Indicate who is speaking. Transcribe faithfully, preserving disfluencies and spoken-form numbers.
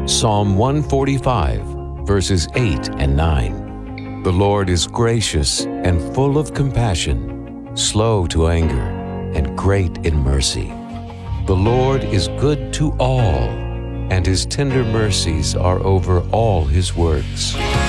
Speaker 1: Psalm one forty-five, verses eight and nine. The Lord is gracious and full of compassion, slow to anger, and great in mercy. The Lord is good to all, and his tender mercies are over all his works.